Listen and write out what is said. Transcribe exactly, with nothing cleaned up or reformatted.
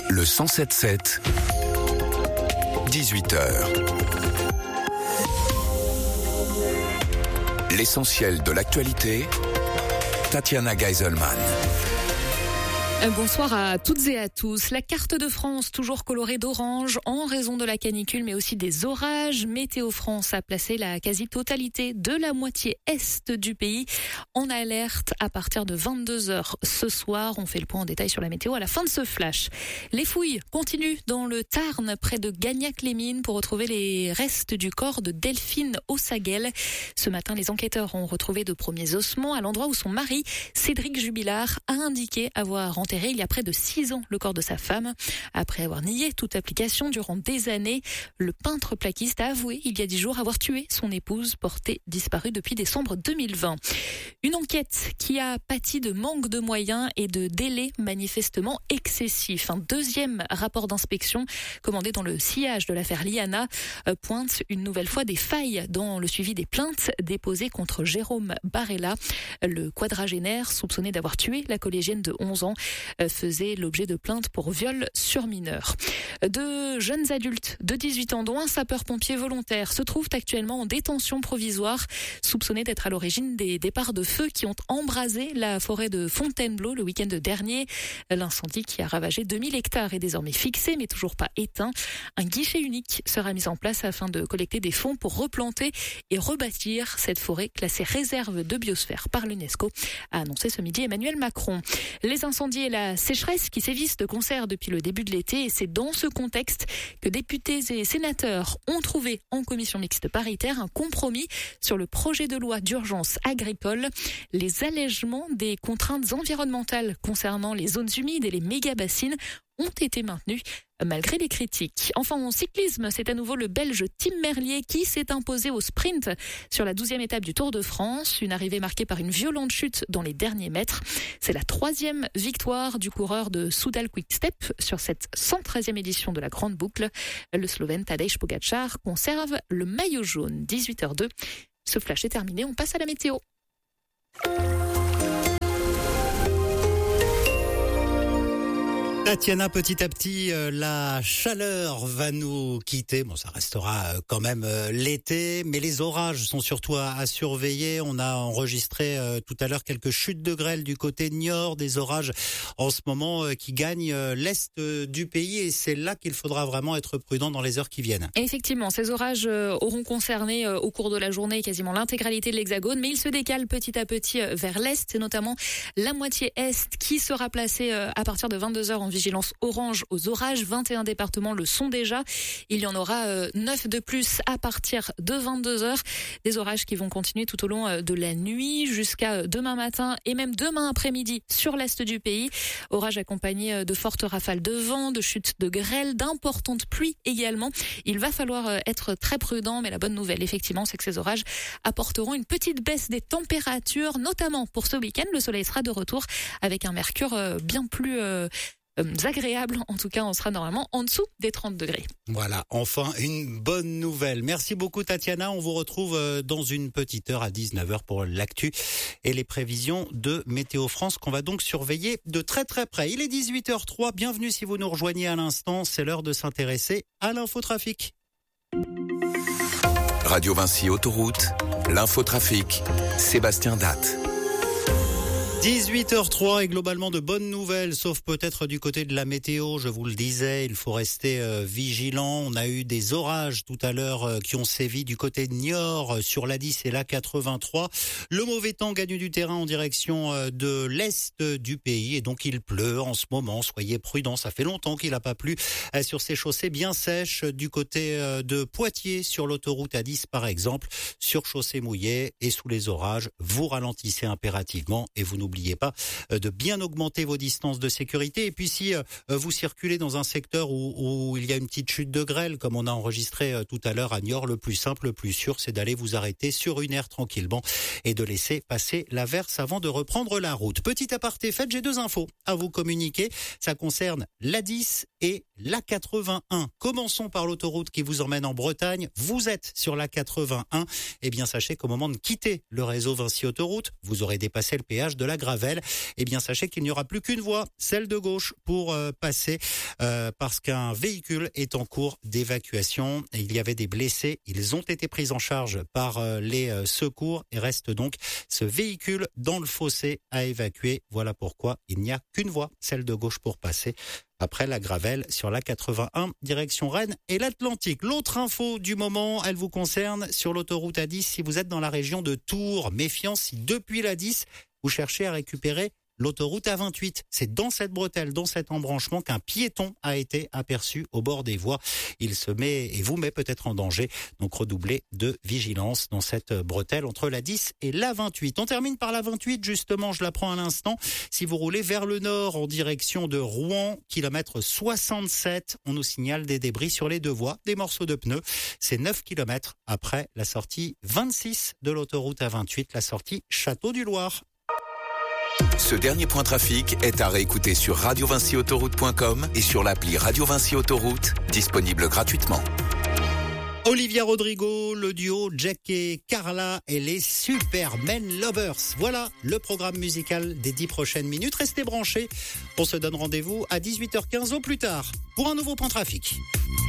Le cent sept sept, dix-huit heures. L'essentiel de l'actualité, Tatiana Geiselman. Bonsoir à toutes et à tous. La carte de France toujours colorée d'orange en raison de la canicule mais aussi des orages. Météo France a placé la quasi-totalité de la moitié est du pays en alerte à partir de vingt-deux heures ce soir. On fait le point en détail sur la météo à la fin de ce flash. Les fouilles continuent dans le Tarn près de Gagnac-les-Mines pour retrouver les restes du corps de Delphine Ossaguel. Ce matin, les enquêteurs ont retrouvé de premiers ossements à l'endroit où son mari, Cédric Jubilard, a indiqué avoir enterré il y a près de six ans le corps de sa femme. Après avoir nié toute application durant des années, le peintre plaquiste a avoué il y a dix jours avoir tué son épouse portée disparue depuis décembre deux mille vingt. Une enquête qui a pâti de manque de moyens et de délais manifestement excessifs. Un deuxième rapport d'inspection commandé dans le sillage de l'affaire Liana pointe une nouvelle fois des failles dans le suivi des plaintes déposées contre Jérôme Barella, le quadragénaire soupçonné d'avoir tué la collégienne de onze ans. Faisait l'objet de plaintes pour viol sur mineur. De jeunes adultes de dix-huit ans, dont un sapeur-pompier volontaire, se trouvent actuellement en détention provisoire, soupçonnés d'être à l'origine des départs de feu qui ont embrasé la forêt de Fontainebleau le week-end dernier. L'incendie qui a ravagé deux mille hectares est désormais fixé, mais toujours pas éteint. Un guichet unique sera mis en place afin de collecter des fonds pour replanter et rebâtir cette forêt classée réserve de biosphère par l'UNESCO, a annoncé ce midi Emmanuel Macron. Les incendies et la sécheresse qui sévissent de concert depuis le début de l'été, et c'est dans ce contexte que députés et sénateurs ont trouvé en commission mixte paritaire un compromis sur le projet de loi d'urgence agricole. Les allègements des contraintes environnementales concernant les zones humides et les méga-bassines ont été maintenus malgré les critiques. Enfin, en cyclisme, c'est à nouveau le Belge Tim Merlier qui s'est imposé au sprint sur la douzième étape du Tour de France. Une arrivée marquée par une violente chute dans les derniers mètres. C'est la troisième victoire du coureur de Soudal Quick-Step sur cette cent treizième édition de la Grande Boucle. Le Slovène Tadej Pogačar conserve le maillot jaune. dix-huit heures deux. Ce flash est terminé, on passe à la météo. Tatiana, petit à petit, euh, la chaleur va nous quitter. Bon, ça restera euh, quand même euh, l'été, mais les orages sont surtout à, à surveiller. On a enregistré euh, tout à l'heure quelques chutes de grêle du côté de Niort, des orages en ce moment euh, qui gagnent euh, l'est euh, du pays, et c'est là qu'il faudra vraiment être prudent dans les heures qui viennent. Effectivement, ces orages euh, auront concerné euh, au cours de la journée quasiment l'intégralité de l'Hexagone, mais ils se décalent petit à petit euh, vers l'est. C'est notamment la moitié est qui sera placée euh, à partir de vingt-deux heures en vigilance orange aux orages. vingt et un départements le sont déjà. Il y en aura euh, neuf de plus à partir de vingt-deux heures. Des orages qui vont continuer tout au long euh, de la nuit jusqu'à demain matin et même demain après-midi sur l'est du pays. Orages accompagnés euh, de fortes rafales de vent, de chutes de grêle, d'importantes pluies également. Il va falloir euh, être très prudent, mais la bonne nouvelle, effectivement, c'est que ces orages apporteront une petite baisse des températures, notamment pour ce week-end. Le soleil sera de retour avec un mercure euh, bien plus euh, agréable. En tout cas, on sera normalement en dessous des trente degrés. Voilà, enfin une bonne nouvelle. Merci beaucoup Tatiana. On vous retrouve dans une petite heure à dix-neuf heures pour l'actu et les prévisions de Météo France qu'on va donc surveiller de très très près. Il est dix-huit heures trois. Bienvenue si vous nous rejoignez à l'instant. C'est l'heure de s'intéresser à l'infotrafic. Radio Vinci Autoroute, l'infotrafic, Sébastien Datte. dix-huit heures trois et globalement de bonnes nouvelles, sauf peut-être du côté de la météo. Je vous le disais, il faut rester euh, vigilant. On a eu des orages tout à l'heure euh, qui ont sévi du côté de Niort euh, sur l'A dix et l'A quatre-vingt-trois. Le mauvais temps gagne du terrain en direction euh, de l'est du pays et donc il pleut en ce moment. Soyez prudents, ça fait longtemps qu'il n'a pas plu euh, sur ces chaussées bien sèches du côté euh, de Poitiers sur l'autoroute A dix par exemple, sur chaussée mouillée et sous les orages. Vous ralentissez impérativement et vous nous N'oubliez pas de bien augmenter vos distances de sécurité. Et puis si vous circulez dans un secteur où, où il y a une petite chute de grêle, comme on a enregistré tout à l'heure à Niort, le plus simple, le plus sûr, c'est d'aller vous arrêter sur une aire tranquillement et de laisser passer l'averse avant de reprendre la route. Petit aparté fait, j'ai deux infos à vous communiquer. Ça concerne l'A dix et la quatre-vingt-un. Commençons par l'autoroute qui vous emmène en Bretagne. Vous êtes sur la quatre-vingt-un. Eh bien, sachez qu'au moment de quitter le réseau Vinci Autoroute, vous aurez dépassé le péage de la Gravelle. Eh bien, sachez qu'il n'y aura plus qu'une voie, celle de gauche, pour euh, passer euh, parce qu'un véhicule est en cours d'évacuation. Et il y avait des blessés. Ils ont été pris en charge par euh, les euh, secours et reste donc ce véhicule dans le fossé à évacuer. Voilà pourquoi il n'y a qu'une voie, celle de gauche, pour passer après la Gravelle sur la quatre-vingt-un, direction Rennes et l'Atlantique. L'autre info du moment, elle vous concerne sur l'autoroute A dix. Si vous êtes dans la région de Tours, méfiance si depuis la dix, vous cherchez à récupérer l'autoroute A vingt-huit. C'est dans cette bretelle, dans cet embranchement qu'un piéton a été aperçu au bord des voies. Il se met et vous met peut-être en danger. Donc redoublez de vigilance dans cette bretelle entre la dix et la vingt-huit. On termine par la vingt-huit, justement, je la prends à l'instant. Si vous roulez vers le nord en direction de Rouen, kilomètre soixante-sept, on nous signale des débris sur les deux voies, des morceaux de pneus. C'est neuf kilomètres après la sortie vingt-six de l'autoroute A vingt-huit, la sortie Château du Loir. Ce dernier point trafic est à réécouter sur radio vinci autoroute point com et sur l'appli Radio Vinci Autoroute, disponible gratuitement. Olivia Rodrigo, le duo Jack et Carla et les Superman Lovers. Voilà le programme musical des dix prochaines minutes. Restez branchés. On se donne rendez-vous à dix-huit heures quinze au plus tard pour un nouveau point trafic.